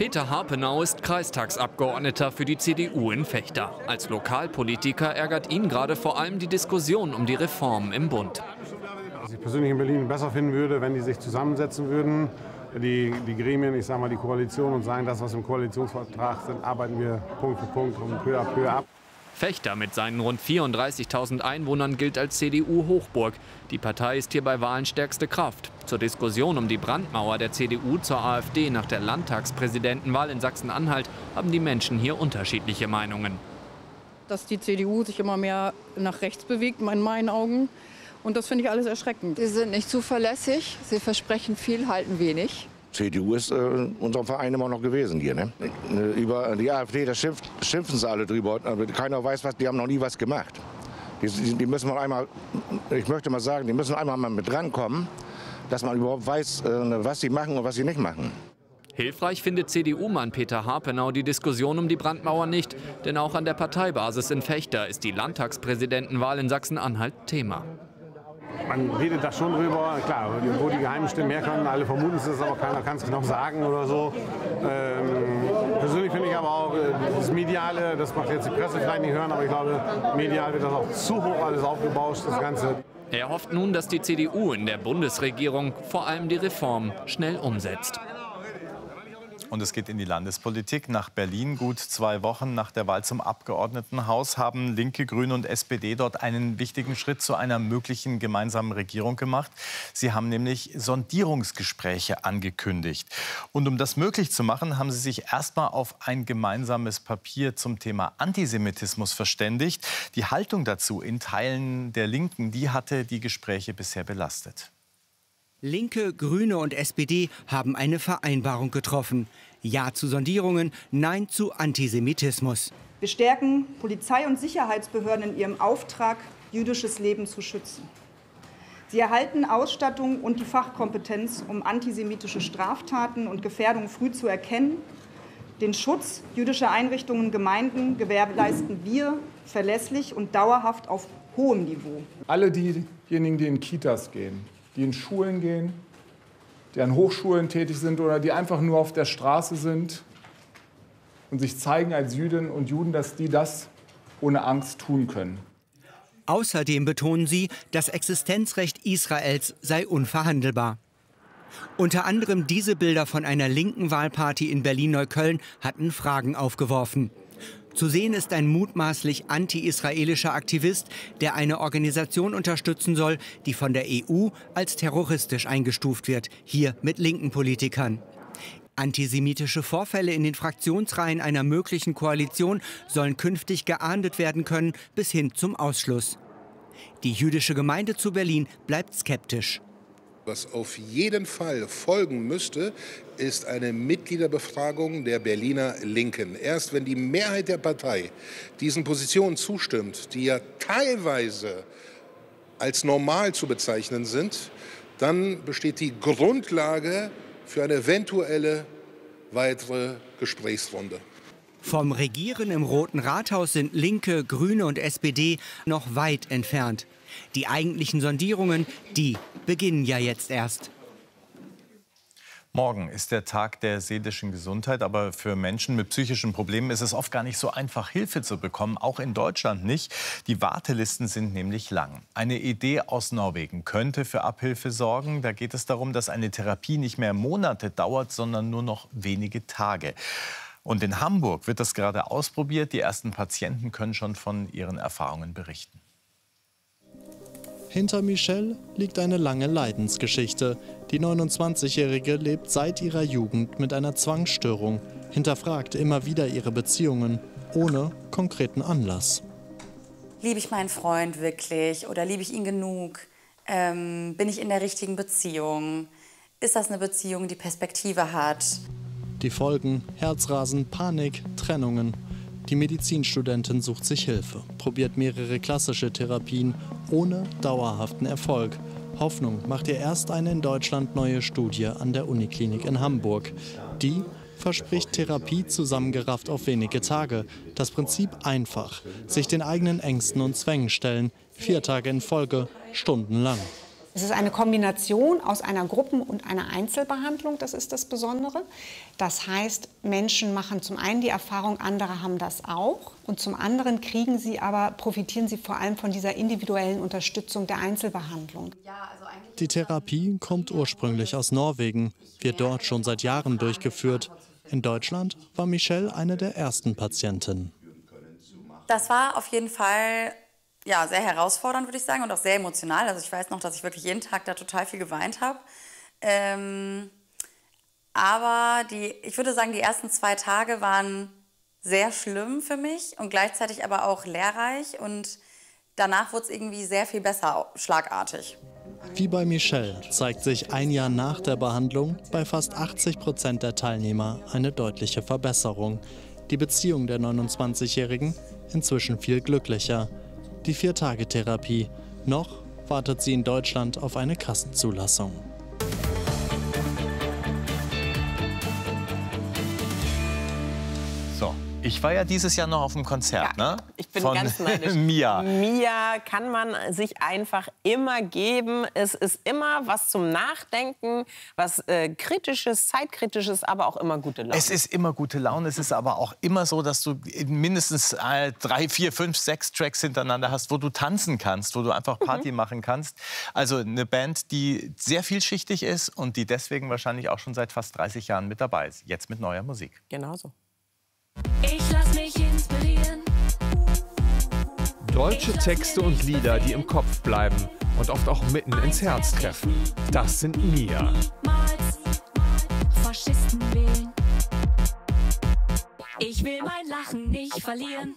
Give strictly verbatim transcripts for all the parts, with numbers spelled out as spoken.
Peter Harpenau ist Kreistagsabgeordneter für die C D U in Vechta. Als Lokalpolitiker ärgert ihn gerade vor allem die Diskussion um die Reformen im Bund. Was ich persönlich in Berlin besser finden würde, wenn die sich zusammensetzen würden, die, die Gremien, ich sage mal die Koalition, und sagen, das, was im Koalitionsvertrag sind, arbeiten wir Punkt für Punkt und peu à peu ab. Vechta mit seinen rund vierunddreißigtausend Einwohnern gilt als C D U-Hochburg. Die Partei ist hier bei Wahlen stärkste Kraft. Zur Diskussion um die Brandmauer der C D U zur AfD nach der Landtagspräsidentenwahl in Sachsen-Anhalt haben die Menschen hier unterschiedliche Meinungen. Dass die C D U sich immer mehr nach rechts bewegt, in meinen Augen. Und das finde ich alles erschreckend. Sie sind nicht zuverlässig, sie versprechen viel, halten wenig. C D U ist äh, unser Verein immer noch gewesen hier. Ne? Über die AfD, da schimpft, schimpfen sie alle drüber. Aber keiner weiß, was, die haben noch nie was gemacht. Die, die müssen mal einmal, ich möchte mal sagen, die müssen einmal mal mit rankommen, dass man überhaupt weiß, äh, was sie machen und was sie nicht machen. Hilfreich findet C D U-Mann Peter Harpenau die Diskussion um die Brandmauer nicht. Denn auch an der Parteibasis in Vechta ist die Landtagspräsidentenwahl in Sachsen-Anhalt Thema. Man redet da schon drüber, klar, wo die geheimen Stimmen herkommen, alle vermuten es, aber keiner kann es genau sagen oder so. Ähm, persönlich finde ich aber auch äh, das Mediale, das macht jetzt die Presse vielleicht nicht hören, aber ich glaube, medial wird das auch zu hoch alles aufgebauscht, das Ganze. Er hofft nun, dass die C D U in der Bundesregierung vor allem die Reform schnell umsetzt. Und es geht in die Landespolitik. Nach Berlin, gut zwei Wochen nach der Wahl zum Abgeordnetenhaus, haben Linke, Grüne und S P D dort einen wichtigen Schritt zu einer möglichen gemeinsamen Regierung gemacht. Sie haben nämlich Sondierungsgespräche angekündigt. Und um das möglich zu machen, haben sie sich erstmal auf ein gemeinsames Papier zum Thema Antisemitismus verständigt. Die Haltung dazu in Teilen der Linken, die hatte die Gespräche bisher belastet. Linke, Grüne und S P D haben eine Vereinbarung getroffen. Ja zu Sondierungen, Nein zu Antisemitismus. Wir stärken Polizei- und Sicherheitsbehörden in ihrem Auftrag, jüdisches Leben zu schützen. Sie erhalten Ausstattung und die Fachkompetenz, um antisemitische Straftaten und Gefährdungen früh zu erkennen. Den Schutz jüdischer Einrichtungen und Gemeinden gewährleisten wir verlässlich und dauerhaft auf hohem Niveau. Alle diejenigen, die in Kitas gehen, die in Schulen gehen, die an Hochschulen tätig sind oder die einfach nur auf der Straße sind und sich zeigen als Jüdinnen und Juden, dass die das ohne Angst tun können. Außerdem betonen sie, das Existenzrecht Israels sei unverhandelbar. Unter anderem diese Bilder von einer linken Wahlparty in Berlin-Neukölln hatten Fragen aufgeworfen. Zu sehen ist ein mutmaßlich anti-israelischer Aktivist, der eine Organisation unterstützen soll, die von der E U als terroristisch eingestuft wird, hier mit linken Politikern. Antisemitische Vorfälle in den Fraktionsreihen einer möglichen Koalition sollen künftig geahndet werden können, bis hin zum Ausschluss. Die jüdische Gemeinde zu Berlin bleibt skeptisch. Was auf jeden Fall folgen müsste, ist eine Mitgliederbefragung der Berliner Linken. Erst wenn die Mehrheit der Partei diesen Positionen zustimmt, die ja teilweise als normal zu bezeichnen sind, dann besteht die Grundlage für eine eventuelle weitere Gesprächsrunde. Vom Regieren im Roten Rathaus sind Linke, Grüne und S P D noch weit entfernt. Die eigentlichen Sondierungen, die beginnen ja jetzt erst. Morgen ist der Tag der seelischen Gesundheit, aber für Menschen mit psychischen Problemen ist es oft gar nicht so einfach, Hilfe zu bekommen, auch in Deutschland nicht. Die Wartelisten sind nämlich lang. Eine Idee aus Norwegen könnte für Abhilfe sorgen. Da geht es darum, dass eine Therapie nicht mehr Monate dauert, sondern nur noch wenige Tage. Und in Hamburg wird das gerade ausprobiert. Die ersten Patienten können schon von ihren Erfahrungen berichten. Hinter Michelle liegt eine lange Leidensgeschichte. Die neunundzwanzigjährige lebt seit ihrer Jugend mit einer Zwangsstörung, hinterfragt immer wieder ihre Beziehungen, ohne konkreten Anlass. Liebe ich meinen Freund wirklich oder liebe ich ihn genug? Ähm, bin ich in der richtigen Beziehung? Ist das eine Beziehung, die Perspektive hat? Die Folgen: Herzrasen, Panik, Trennungen. Die Medizinstudentin sucht sich Hilfe, probiert mehrere klassische Therapien ohne dauerhaften Erfolg. Hoffnung macht ihr erst eine in Deutschland neue Studie an der Uniklinik in Hamburg. Die verspricht Therapie zusammengerafft auf wenige Tage. Das Prinzip einfach: sich den eigenen Ängsten und Zwängen stellen, vier Tage in Folge, stundenlang. Es ist eine Kombination aus einer Gruppen- und einer Einzelbehandlung, das ist das Besondere. Das heißt, Menschen machen zum einen die Erfahrung, andere haben das auch. Und zum anderen kriegen sie aber, profitieren sie vor allem von dieser individuellen Unterstützung der Einzelbehandlung. Die Therapie kommt ursprünglich aus Norwegen, wird dort schon seit Jahren durchgeführt. In Deutschland war Michelle eine der ersten Patientinnen. Das war auf jeden Fall ja, sehr herausfordernd, würde ich sagen, und auch sehr emotional. Also ich weiß noch, dass ich wirklich jeden Tag da total viel geweint habe. Ähm, aber die, ich würde sagen, die ersten zwei Tage waren sehr schlimm für mich und gleichzeitig aber auch lehrreich. Und danach wurde es irgendwie sehr viel besser, schlagartig. Wie bei Michelle zeigt sich ein Jahr nach der Behandlung bei fast achtzig Prozent der Teilnehmer eine deutliche Verbesserung. Die Beziehung der neunundzwanzigjährigen inzwischen viel glücklicher. Die Vier-Tage-Therapie. Noch wartet sie in Deutschland auf eine Kassenzulassung. So, ich war ja dieses Jahr noch auf dem Konzert, ja, ne? Ich bin Von ganz neidisch. Mia. Mia kann man sich einfach immer geben. Es ist immer was zum Nachdenken, was äh, Kritisches, Zeitkritisches, aber auch immer gute Laune. Es ist immer gute Laune. Es ist aber auch immer so, dass du mindestens äh, drei, vier, fünf, sechs Tracks hintereinander hast, wo du tanzen kannst, wo du einfach Party mhm. machen kannst. Also eine Band, die sehr vielschichtig ist und die deswegen wahrscheinlich auch schon seit fast dreißig Jahren mit dabei ist. Jetzt mit neuer Musik. Genau so. Ich lass mich inspirieren. Deutsche Texte und Lieder, die im Kopf bleiben und oft auch mitten ins Herz treffen. Das sind Mia. Faschisten wählen. Ich will mein Lachen nicht verlieren.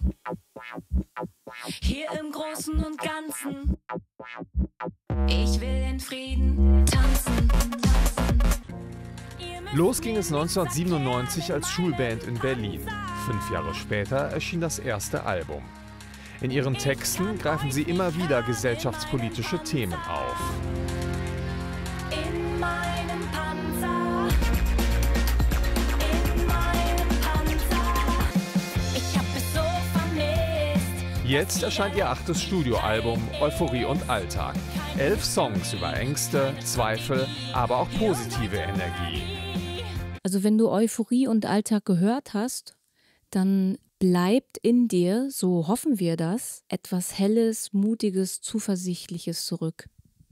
Hier im Großen und Ganzen. Ich will in Frieden tanzen. Los ging es neunzehnhundertsiebenundneunzig als Schulband in Berlin. Fünf Jahre später erschien das erste Album. In ihren Texten greifen sie immer wieder gesellschaftspolitische Themen auf. In meinem Panzer, in meinem Panzer, ich hab es so vermisst. Jetzt erscheint ihr achtes Studioalbum Euphorie und Alltag. Elf Songs über Ängste, Zweifel, aber auch positive Energie. Also wenn du Euphorie und Alltag gehört hast, dann bleibt in dir, so hoffen wir das, etwas Helles, Mutiges, Zuversichtliches zurück.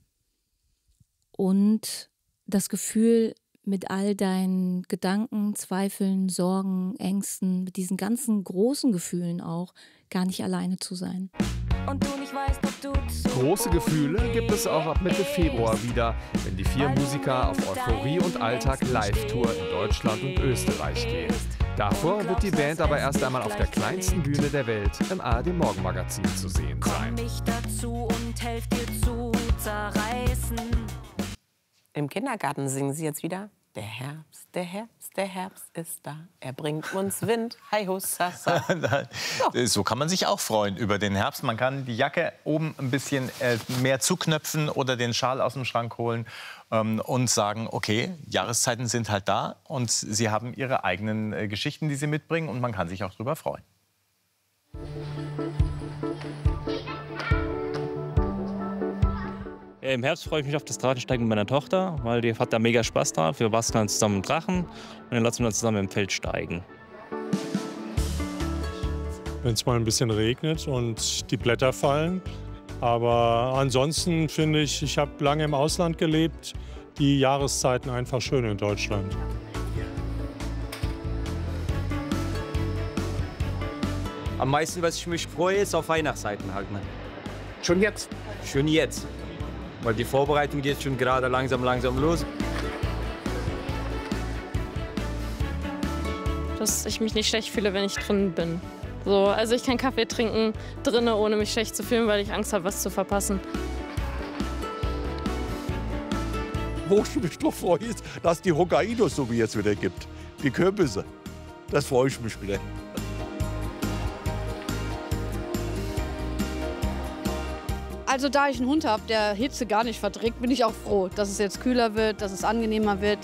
Und das Gefühl, mit all deinen Gedanken, Zweifeln, Sorgen, Ängsten, mit diesen ganzen großen Gefühlen auch, gar nicht alleine zu sein. Und du nicht weißt, ob du Große Gefühle gibt es auch ab Mitte Februar wieder, wenn die vier Musiker auf Euphorie und Alltag Live-Tour in Deutschland und Österreich gehen. Davor wird die Band aber erst einmal auf der kleinsten Bühne der Welt im A R D-Morgenmagazin zu sehen sein. Komm mich dazu und helf dir zu zerreißen. Im Kindergarten singen sie jetzt wieder. Der Herbst, der Herbst, der Herbst ist da. Er bringt uns Wind. Hi ho, sa, sa. So. So kann man sich auch freuen über den Herbst. Man kann die Jacke oben ein bisschen äh, mehr zuknöpfen oder den Schal aus dem Schrank holen ähm, und sagen, okay, Jahreszeiten sind halt da und sie haben ihre eigenen äh, Geschichten, die sie mitbringen und man kann sich auch drüber freuen. Im Herbst freue ich mich auf das Drachensteigen mit meiner Tochter, weil die hat da mega Spaß drauf. Wir basteln dann zusammen einen Drachen und dann lassen wir uns zusammen im Feld steigen. Wenn es mal ein bisschen regnet und die Blätter fallen. Aber ansonsten finde ich, ich habe lange im Ausland gelebt, die Jahreszeiten einfach schön in Deutschland. Am meisten, was ich mich freue, ist auf Weihnachtszeiten halt. Ne? Schon jetzt? Schon jetzt. Weil die Vorbereitung geht schon gerade langsam, langsam los. Dass ich mich nicht schlecht fühle, wenn ich drin bin. So, also ich kann Kaffee trinken drinnen, ohne mich schlecht zu fühlen, weil ich Angst habe, was zu verpassen. Wo ich mich doch freue, ist, dass die Hokkaidos so wie jetzt wieder gibt. Die Kürbisse. Das freue ich mich wieder. Also da ich einen Hund habe, der Hitze gar nicht verträgt, bin ich auch froh, dass es jetzt kühler wird, dass es angenehmer wird.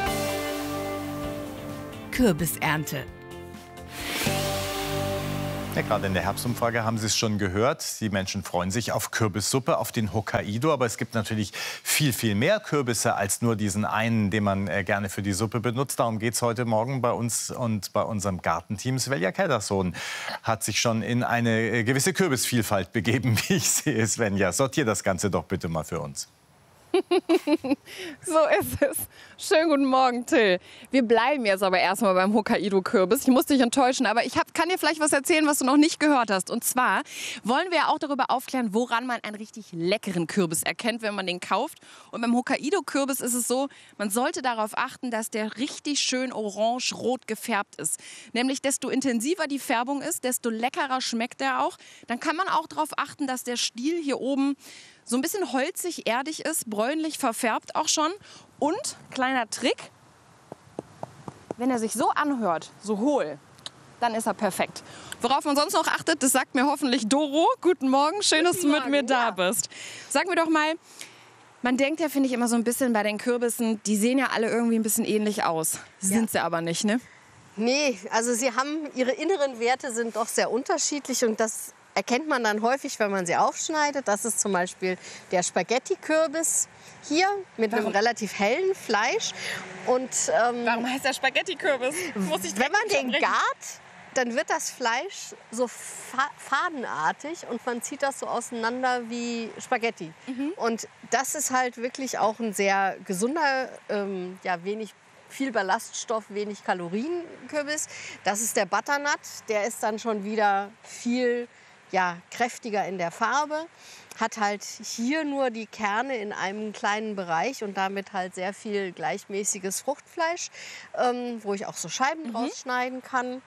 Kürbisernte. Ja, gerade in der Herbstumfrage haben Sie es schon gehört. Die Menschen freuen sich auf Kürbissuppe, auf den Hokkaido. Aber es gibt natürlich viel, viel mehr Kürbisse als nur diesen einen, den man äh, gerne für die Suppe benutzt. Darum geht es heute Morgen bei uns und bei unserem Gartenteam. Svenja Keldersohn hat sich schon in eine äh, gewisse Kürbisvielfalt begeben, wie ich sehe. Svenja, sortier das Ganze doch bitte mal für uns. So ist es. Schönen guten Morgen, Till. Wir bleiben jetzt aber erstmal beim Hokkaido-Kürbis. Ich muss dich enttäuschen, aber ich hab, kann dir vielleicht was erzählen, was du noch nicht gehört hast. Und zwar wollen wir auch darüber aufklären, woran man einen richtig leckeren Kürbis erkennt, wenn man den kauft. Und beim Hokkaido-Kürbis ist es so, man sollte darauf achten, dass der richtig schön orange-rot gefärbt ist. Nämlich, desto intensiver die Färbung ist, desto leckerer schmeckt der auch. Dann kann man auch darauf achten, dass der Stiel hier oben so ein bisschen holzig, erdig ist, bräunlich verfärbt auch schon. Und, kleiner Trick, wenn er sich so anhört, so hohl, dann ist er perfekt. Worauf man sonst noch achtet, das sagt mir hoffentlich Doro. Guten Morgen, schön, dass du mit mir da bist. Sag mir doch mal, man denkt ja, finde ich, immer so ein bisschen bei den Kürbissen, die sehen ja alle irgendwie ein bisschen ähnlich aus. Sind ja. sie aber nicht, ne? Nee, also sie haben, ihre inneren Werte sind doch sehr unterschiedlich und das erkennt man dann häufig, wenn man sie aufschneidet. Das ist zum Beispiel der Spaghetti-Kürbis hier mit Warum? einem relativ hellen Fleisch. Und, ähm, Warum heißt der Spaghetti-Kürbis? Wenn man den gart, dann wird das Fleisch so fa fadenartig und man zieht das so auseinander wie Spaghetti. Mhm. Und das ist halt wirklich auch ein sehr gesunder, ähm, ja, wenig viel Ballaststoff, wenig Kalorien-Kürbis. Das ist der Butternut. Der ist dann schon wieder viel ja, kräftiger in der Farbe, hat halt hier nur die Kerne in einem kleinen Bereich und damit halt sehr viel gleichmäßiges Fruchtfleisch, ähm, wo ich auch so Scheiben mhm. draus schneiden kann.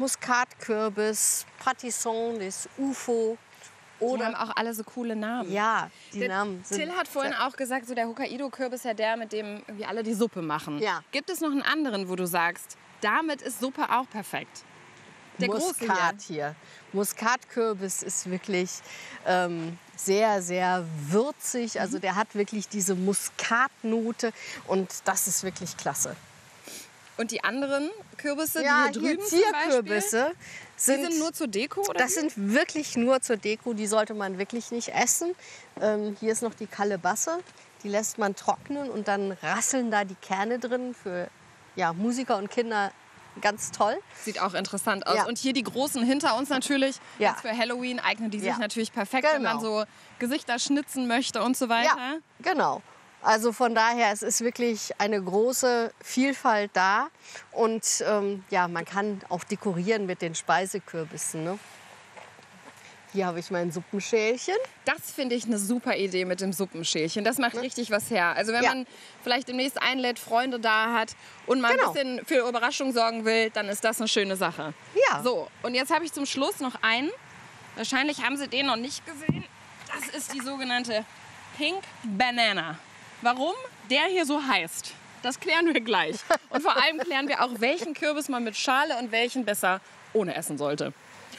Muskatkürbis, Patisson, das U F O. Oder die haben auch alle so coole Namen. Ja, die der Namen sind... Till hat vorhin auch gesagt, so der Hokkaido-Kürbis ist ja der, mit dem irgendwie alle die Suppe machen. Ja. Gibt es noch einen anderen, wo du sagst, damit ist Suppe auch perfekt? Der Muskat hier. hier. Muskatkürbis ist wirklich ähm, sehr, sehr würzig. Also der hat wirklich diese Muskatnote und das ist wirklich klasse. Und die anderen Kürbisse, ja, die hier drüben hier Zierkürbisse sind, die sind nur zur Deko? Oder das wie? sind wirklich nur zur Deko. Die sollte man wirklich nicht essen. Ähm, hier ist noch die Kalebasse. Die lässt man trocknen und dann rasseln da die Kerne drin für ja, Musiker und Kinder. Ganz toll. Sieht auch interessant aus. Ja. Und hier die großen hinter uns natürlich. Ja. Jetzt für Halloween eignen die sich ja. natürlich perfekt, genau. wenn man so Gesichter schnitzen möchte und so weiter. Ja, genau. Also von daher, es ist wirklich eine große Vielfalt da. Und ähm, ja, man kann auch dekorieren mit den Speisekürbissen. Ne? Hier habe ich mein Suppenschälchen. Das finde ich eine super Idee mit dem Suppenschälchen. Das macht richtig was her. Also wenn ja. man vielleicht demnächst einlädt, Freunde da hat und mal genau. ein bisschen für Überraschung sorgen will, dann ist das eine schöne Sache. Ja. So, und jetzt habe ich zum Schluss noch einen. Wahrscheinlich haben Sie den noch nicht gesehen. Das ist die sogenannte Pink Banana. Warum der hier so heißt, das klären wir gleich. Und vor allem klären wir auch, welchen Kürbis man mit Schale und welchen besser ohne essen sollte.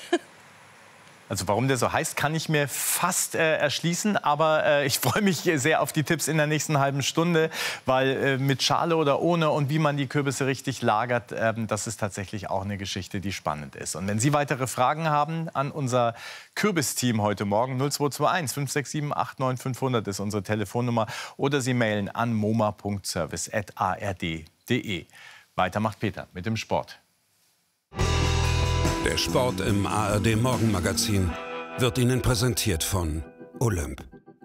Also warum der so heißt, kann ich mir fast äh, erschließen. Aber äh, ich freue mich sehr auf die Tipps in der nächsten halben Stunde. Weil äh, mit Schale oder ohne und wie man die Kürbisse richtig lagert, äh, das ist tatsächlich auch eine Geschichte, die spannend ist. Und wenn Sie weitere Fragen haben an unser Kürbisteam heute Morgen, null zwei zwei eins fünf sechs sieben acht neun fünf null null ist unsere Telefonnummer. Oder Sie mailen an moma punkt service at a r d punkt d e. Weiter macht Peter mit dem Sport. Der Sport im A R D-Morgenmagazin wird Ihnen präsentiert von Olymp.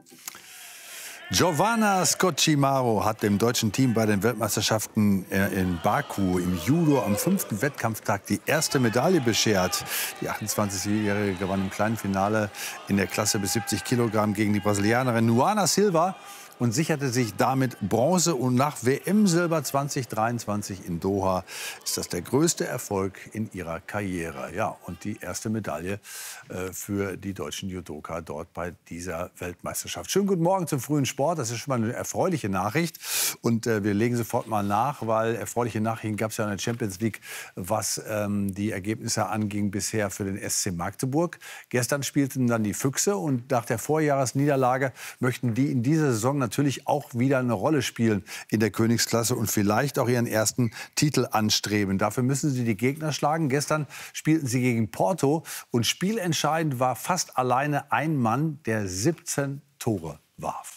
Giovanna Scocchimaro hat dem deutschen Team bei den Weltmeisterschaften in Baku im Judo am fünften Wettkampftag die erste Medaille beschert. Die achtundzwanzigjährige gewann im kleinen Finale in der Klasse bis siebzig Kilogramm gegen die Brasilianerin Luana Silva und sicherte sich damit Bronze. Und nach W M-Silber zweitausenddreiundzwanzig in Doha ist das der größte Erfolg in ihrer Karriere. Ja, und die erste Medaille äh, für die deutschen Judoka dort bei dieser Weltmeisterschaft. Schönen guten Morgen zum frühen Sport. Das ist schon mal eine erfreuliche Nachricht. Und äh, wir legen sofort mal nach, weil erfreuliche Nachrichten gab es ja in der Champions League, was ähm, die Ergebnisse anging bisher für den S C Magdeburg. Gestern spielten dann die Füchse und nach der Vorjahresniederlage möchten die in dieser Saison natürlich natürlich auch wieder eine Rolle spielen in der Königsklasse und vielleicht auch ihren ersten Titel anstreben. Dafür müssen sie die Gegner schlagen. Gestern spielten sie gegen Porto und spielentscheidend war fast alleine ein Mann, der siebzehn Tore warf.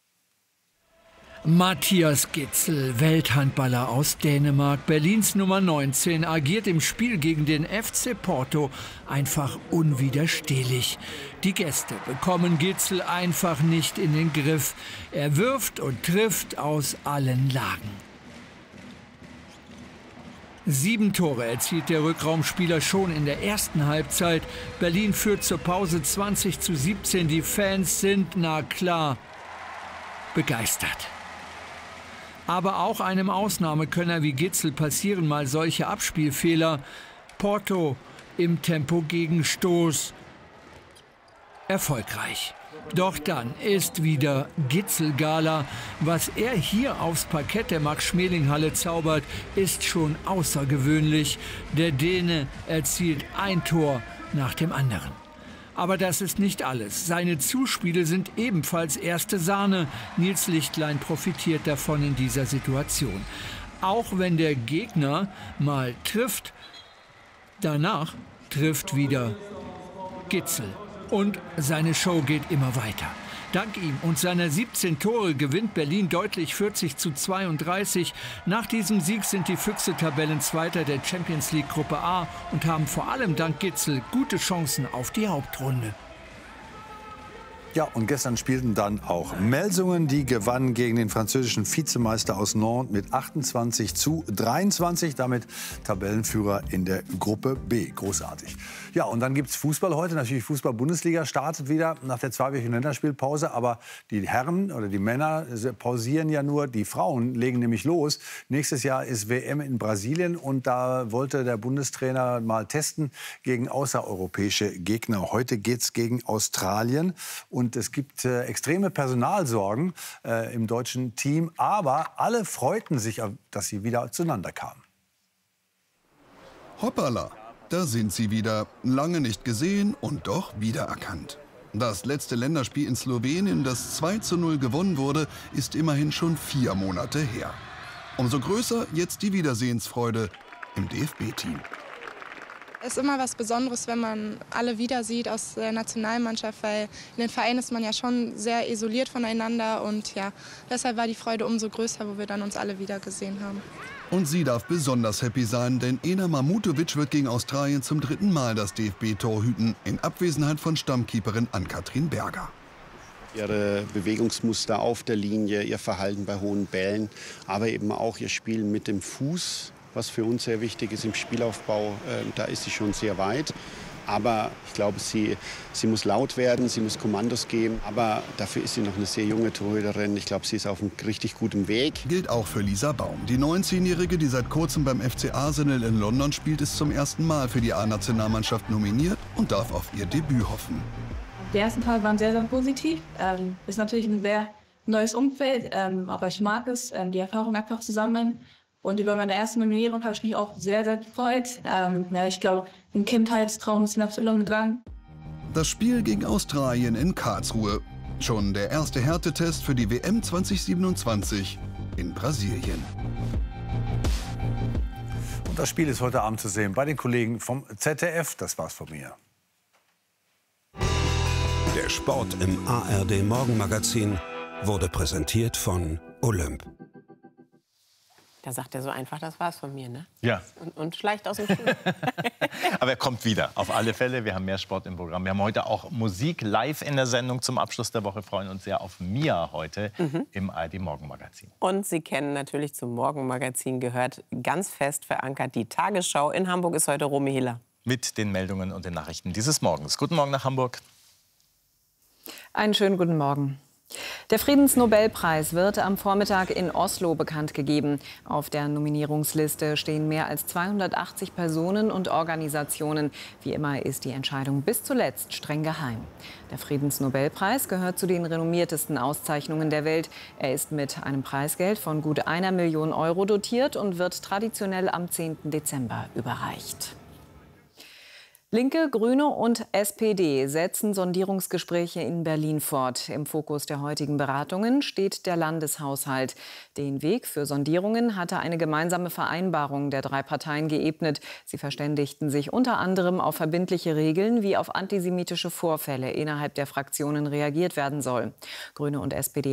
Mathias Gidsel, Welthandballer aus Dänemark, Berlins Nummer neunzehn, agiert im Spiel gegen den F C Porto einfach unwiderstehlich. Die Gäste bekommen Gidsel einfach nicht in den Griff. Er wirft und trifft aus allen Lagen. Sieben Tore erzielt der Rückraumspieler schon in der ersten Halbzeit. Berlin führt zur Pause zwanzig zu siebzehn. Die Fans sind, na klar, begeistert. Aber auch einem Ausnahmekönner wie Gidsel passieren mal solche Abspielfehler. Porto im Tempo-Gegenstoß erfolgreich. Doch dann ist wieder Gidsel-Gala. Was er hier aufs Parkett der Max-Schmeling-Halle zaubert, ist schon außergewöhnlich. Der Däne erzielt ein Tor nach dem anderen. Aber das ist nicht alles. Seine Zuspiele sind ebenfalls erste Sahne. Nils Lichtlein profitiert davon in dieser Situation. Auch wenn der Gegner mal trifft, danach trifft wieder Gidsel. Und seine Show geht immer weiter. Dank ihm und seiner siebzehn Tore gewinnt Berlin deutlich vierzig zu zweiunddreißig. Nach diesem Sieg sind die Füchse Tabellenzweiter der Champions League Gruppe A und haben vor allem dank Gidsel gute Chancen auf die Hauptrunde. Ja, und gestern spielten dann auch Melsungen. Die gewannen gegen den französischen Vizemeister aus Nantes mit achtundzwanzig zu dreiundzwanzig. Damit Tabellenführer in der Gruppe B. Großartig. Ja, und dann gibt es Fußball heute. Natürlich Fußball-Bundesliga startet wieder nach der zweiwöchigen Länderspielpause. Aber die Herren oder die Männer pausieren ja nur. Die Frauen legen nämlich los. Nächstes Jahr ist W M in Brasilien. Und da wollte der Bundestrainer mal testen gegen außereuropäische Gegner. Heute geht es gegen Australien. Und Und es gibt äh, extreme Personalsorgen äh, im deutschen Team. Aber alle freuten sich, dass sie wieder zueinander kamen. Hoppala, da sind sie wieder. Lange nicht gesehen und doch wiedererkannt. Das letzte Länderspiel in Slowenien, das zwei zu null gewonnen wurde, ist immerhin schon vier Monate her. Umso größer jetzt die Wiedersehensfreude im D F B-Team. Es ist immer was Besonderes, wenn man alle wieder sieht aus der Nationalmannschaft, weil in den Vereinen ist man ja schon sehr isoliert voneinander und ja, deshalb war die Freude umso größer, wo wir dann uns alle wieder gesehen haben. Und sie darf besonders happy sein, denn Ena Mamutovic wird gegen Australien zum dritten Mal das D F B-Tor hüten, in Abwesenheit von Stammkeeperin Ann-Kathrin Berger. Ihre Bewegungsmuster auf der Linie, ihr Verhalten bei hohen Bällen, aber eben auch ihr Spiel mit dem Fuß, was für uns sehr wichtig ist im Spielaufbau. Äh, da ist sie schon sehr weit. Aber ich glaube, sie, sie muss laut werden, sie muss Kommandos geben. Aber dafür ist sie noch eine sehr junge Torhüterin. Ich glaube, sie ist auf einem richtig guten Weg. Gilt auch für Lisa Baum. Die neunzehnjährige, die seit kurzem beim F C Arsenal in London spielt, ist zum ersten Mal für die A-Nationalmannschaft nominiert und darf auf ihr Debüt hoffen. Die ersten Tage waren sehr, sehr positiv. Ähm, ist natürlich ein sehr neues Umfeld, ähm, aber ich mag es, ähm, die Erfahrung einfach zusammen. Und über meine erste Nominierung habe ich mich auch sehr, sehr gefreut. Ähm, ja, ich glaube, ein Kindheitstraum ist in Erfüllung gegangen. Das Spiel gegen Australien in Karlsruhe. Schon der erste Härtetest für die W M zwanzig siebenundzwanzig in Brasilien. Und das Spiel ist heute Abend zu sehen bei den Kollegen vom Z D F. Das war's von mir. Der Sport im A R D Morgenmagazin wurde präsentiert von Olymp. Da sagt er so einfach, das war's von mir, ne? Ja. Und, und schleicht aus dem Stuhl. Aber er kommt wieder, auf alle Fälle. Wir haben mehr Sport im Programm. Wir haben heute auch Musik live in der Sendung zum Abschluss der Woche. Freuen uns sehr auf Mia heute mhm. im A R D Morgenmagazin. Und Sie kennen natürlich zum Morgenmagazin gehört ganz fest verankert die Tagesschau. In Hamburg ist heute Romy Hiller. Mit den Meldungen und den Nachrichten dieses Morgens. Guten Morgen nach Hamburg. Einen schönen guten Morgen. Der Friedensnobelpreis wird am Vormittag in Oslo bekannt gegeben. Auf der Nominierungsliste stehen mehr als zweihundertachtzig Personen und Organisationen. Wie immer ist die Entscheidung bis zuletzt streng geheim. Der Friedensnobelpreis gehört zu den renommiertesten Auszeichnungen der Welt. Er ist mit einem Preisgeld von gut einer Million Euro dotiert und wird traditionell am zehnten Dezember überreicht. Linke, Grüne und S P D setzen Sondierungsgespräche in Berlin fort. Im Fokus der heutigen Beratungen steht der Landeshaushalt. Den Weg für Sondierungen hatte eine gemeinsame Vereinbarung der drei Parteien geebnet. Sie verständigten sich unter anderem auf verbindliche Regeln, wie auf antisemitische Vorfälle innerhalb der Fraktionen reagiert werden soll. Grüne und S P D